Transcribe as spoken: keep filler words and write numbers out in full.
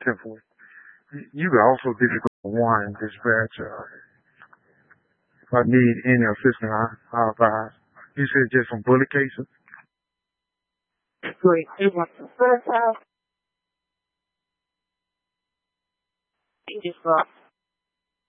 ten forty. You can also digital one dispatch. Uh, if I need any assistance, I, I'll advise. You said just some bullet cases? Great. You want the first house? You just got